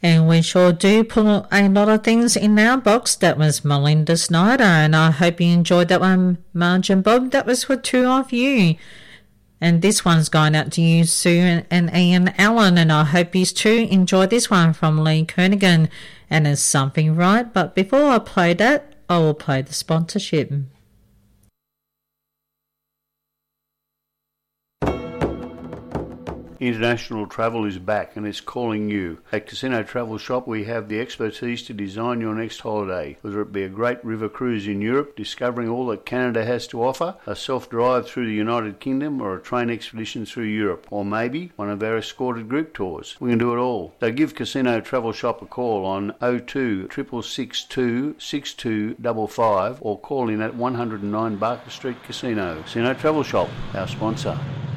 And we sure do put a lot of things in our box. That was Melinda Snyder, and I hope you enjoyed that one, Marge and Bob. That was for two of you. And this one's going out to you, Sue and Ian Allen, and I hope you too enjoyed this one from Lee Kernaghan. And it's Something Right, but before I play that, I will play the sponsorship. International travel is back and it's calling you. At Casino Travel Shop we have the expertise to design your next holiday. Whether it be a great river cruise in Europe, discovering all that Canada has to offer, a self-drive through the United Kingdom or a train expedition through Europe, or maybe one of our escorted group tours. We can do it all. So give Casino Travel Shop a call on 02 662 6255 or call in at 109 Barker Street Casino. Casino Travel Shop, our sponsor.